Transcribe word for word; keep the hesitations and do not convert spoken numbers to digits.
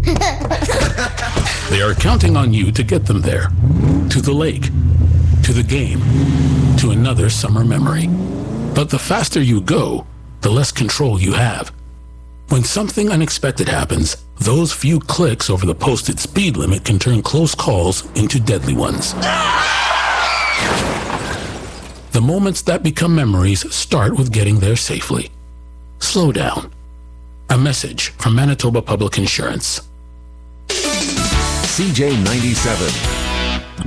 They are counting on you to get them there. To the lake, to the game, to another summer memory. But the faster you go, the less control you have. When something unexpected happens, those few clicks over the posted speed limit can turn close calls into deadly ones. The moments that become memories start with getting there safely. Slow down. A message from Manitoba Public Insurance. C J ninety-seven.